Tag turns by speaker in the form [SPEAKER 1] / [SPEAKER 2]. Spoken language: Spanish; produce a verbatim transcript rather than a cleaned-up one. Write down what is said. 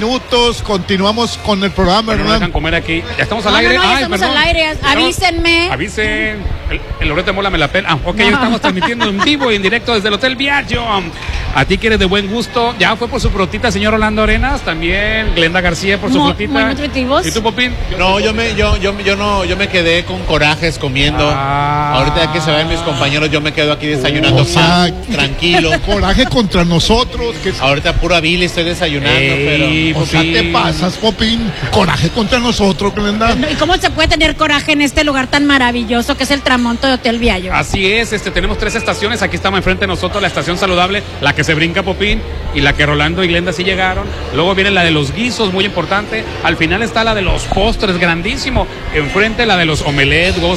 [SPEAKER 1] minutos, continuamos con el programa,
[SPEAKER 2] Pero no
[SPEAKER 1] ¿verdad?
[SPEAKER 2] dejan comer aquí. Ya estamos al
[SPEAKER 3] No,
[SPEAKER 2] aire.
[SPEAKER 3] no, no, ya
[SPEAKER 2] Ay,
[SPEAKER 3] estamos
[SPEAKER 2] perdón.
[SPEAKER 3] al aire. Avísenme.
[SPEAKER 2] No, avisen. El, el Loreto de Mola me la pela. Ah, ok,
[SPEAKER 3] No.
[SPEAKER 2] ya estamos transmitiendo en vivo y en directo desde el Hotel Viaggio. A ti que eres de buen gusto. Ya fue por su frutita, señor Orlando Arenas. También Glenda García por su
[SPEAKER 3] Muy-
[SPEAKER 2] frutita.
[SPEAKER 3] muy nutritivos.
[SPEAKER 2] ¿Y tú, Popín?
[SPEAKER 4] No, yo me, yo, yo, yo no, yo me quedé con corajes comiendo.
[SPEAKER 2] Ah.
[SPEAKER 4] Ahorita que se vayan mis compañeros, yo me quedo aquí desayunando
[SPEAKER 1] O sea,
[SPEAKER 4] pan, tranquilo.
[SPEAKER 1] Coraje contra nosotros. Que...
[SPEAKER 4] Ahorita pura Billy estoy desayunando,
[SPEAKER 2] Ey,
[SPEAKER 1] O sea,
[SPEAKER 2] Popín.
[SPEAKER 1] te pasas, Popín. Coraje contra nosotros, Glenda.
[SPEAKER 3] ¿Y cómo se puede tener coraje en este lugar tan maravilloso que es el Tramonto de Hotel Viaggio?
[SPEAKER 2] Así es, este, tenemos tres estaciones. Aquí estamos enfrente de nosotros, la estación saludable, la que se brinca Popín y la que Rolando y Glenda sí llegaron. Luego viene la de los guisos, muy importante. Al final está la de los postres, grandísimo. Enfrente la de los omelette, huevos